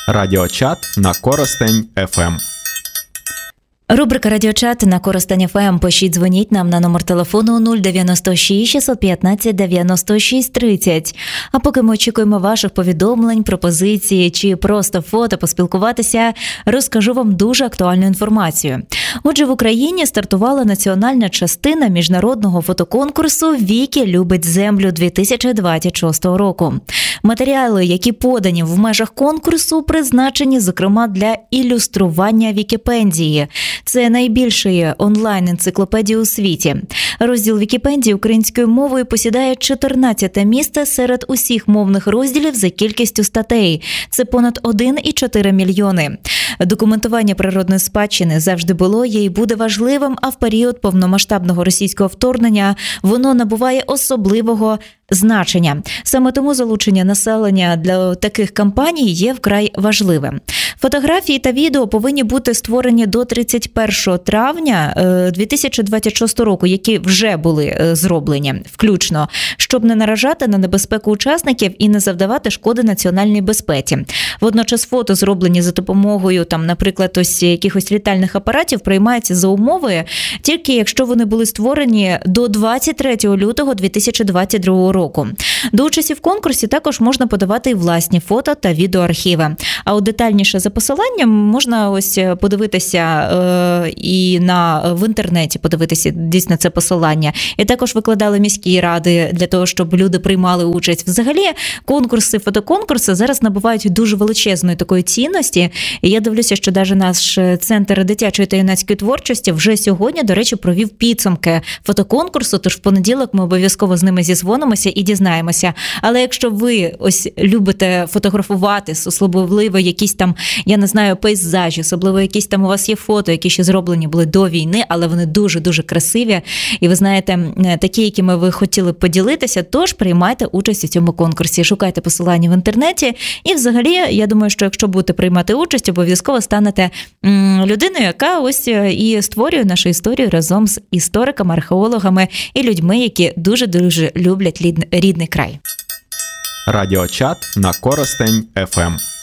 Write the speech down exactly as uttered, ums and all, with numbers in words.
Радіочат на Коростень еф ем. Рубрика «Радіочат» на Коростень еф ем. Пишіть, дзвоніть нам на номер телефону нуль дев'яносто шість шістсот п'ятнадцять дев'яносто шість тридцять. А поки ми очікуємо ваших повідомлень, пропозицій чи просто фото поспілкуватися, розкажу вам дуже актуальну інформацію. Отже, в Україні стартувала національна частина міжнародного фотоконкурсу «Вікі любить землю» дві тисячі двадцять шостого року. Матеріали, які подані в межах конкурсу, призначені, зокрема, для ілюстрування Вікіпедії. Це найбільшої онлайн-енциклопедії у світі. Розділ Вікіпедії українською мовою посідає чотирнадцяте місце серед усіх мовних розділів за кількістю статей. Це понад один цілих чотири мільйони. Документування природної спадщини завжди було, є і буде важливим, а в період повномасштабного російського вторгнення воно набуває особливого значення. Саме тому залучення населення для таких кампаній є вкрай важливим. Фотографії та відео повинні бути створені до тридцять першого травня дві тисячі двадцять шостого року, які вже були зроблені, включно, щоб не наражати на небезпеку учасників і не завдавати шкоди національній безпеці. Водночас фото, зроблені за допомогою, там, наприклад, ось якихось літальних апаратів, приймаються за умови, тільки якщо вони були створені до двадцять третього лютого дві тисячі двадцять другого року. До участі в конкурсі також можна подавати і власні фото та відеоархіви. А от детальніше за посиланням можна ось подивитися е, і на, в інтернеті подивитися дійсно це посилання. І також викладали міські ради для того, щоб люди приймали участь. Взагалі, конкурси, фотоконкурси зараз набувають дуже величезної такої цінності. І я дивлюся, що навіть наш Центр дитячої та юнацької творчості вже сьогодні, до речі, провів підсумки фотоконкурсу, тож в понеділок ми обов'язково з ними зізвонимося і дізнаємося. Але якщо ви ось любите фотографувати, особливо якісь там, я не знаю, пейзажі, особливо якісь там у вас є фото, які ще зроблені були до війни, але вони дуже-дуже красиві. І ви знаєте, такі, якими ви хотіли поділитися, тож приймайте участь у цьому конкурсі. Шукайте посилання в інтернеті. І взагалі, я думаю, що якщо будете приймати участь, обов'язково станете людиною, яка ось і створює нашу історію разом з істориками, археологами і людьми, які дуже-дуже люблять рідний край. Радіочат на Коростень еф ем.